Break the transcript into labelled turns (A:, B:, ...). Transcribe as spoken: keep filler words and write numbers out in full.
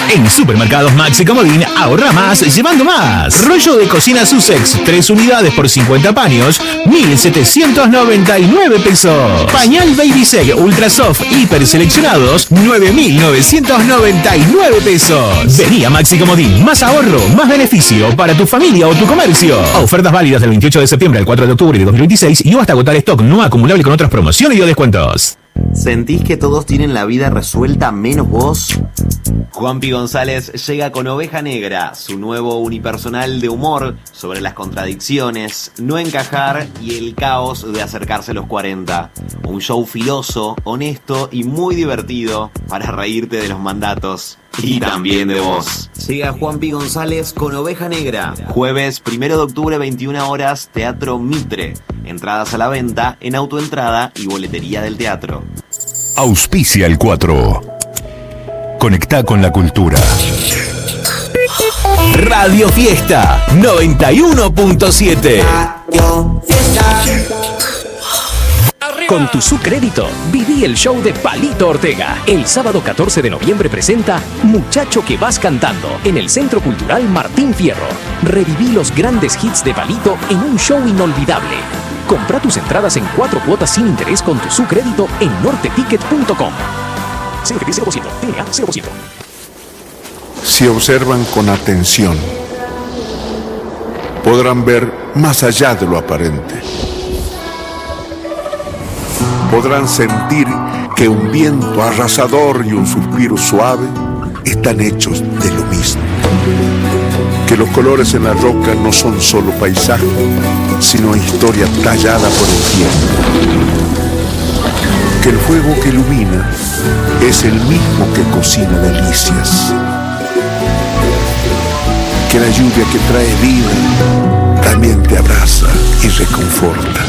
A: En Supermercados Maxi Comodín, ahorra más llevando más. Rollo de cocina Sussex, tres unidades por cincuenta paños, mil setecientos noventa y nueve pesos. Pañal Baby Seg Ultra Soft Hiper Seleccionados, nueve mil novecientos noventa y nueve pesos. Vení a Maxi Comodín, más ahorro, más beneficio para tu familia o tu comercio. Ofertas válidas del veintiocho de septiembre al cuatro de octubre de dos mil veintiséis y o hasta agotar stock no acumulable con otras promociones y o descuentos.
B: ¿Sentís que todos tienen la vida resuelta menos vos? Juanpi González llega con Oveja Negra, su nuevo unipersonal de humor sobre las contradicciones, no encajar y el caos de acercarse a los cuarenta. Un show filoso, honesto y muy divertido para reírte de los mandatos y también de vos. Llega Juanpi González con Oveja Negra, jueves primero de octubre, veintiuna horas, Teatro Mitre. Entradas a la venta en Autoentrada y boletería del teatro.
C: Auspicia el cuatro. Conectá con la cultura.
A: Radio Fiesta noventa y uno punto siete.
D: Radio Fiesta.
E: Con tu Sucrédito, viví el show de Palito Ortega. El sábado catorce de noviembre presenta Muchacho que vas cantando en el Centro Cultural Martín Fierro. Reviví los grandes hits de Palito en un show inolvidable. Compra tus entradas en cuatro cuotas sin interés con tu Sucrédito en norteticket punto com. C F D cero por ciento, T N A cero por ciento.
F: Si observan con atención, podrán ver más allá de lo aparente. Podrán sentir que un viento arrasador y un suspiro suave están hechos de lo mismo. Que los colores en la roca no son solo paisaje, sino historia tallada por el tiempo. Que el fuego que ilumina es el mismo que cocina delicias. Que la lluvia que trae vida también te abraza y reconforta.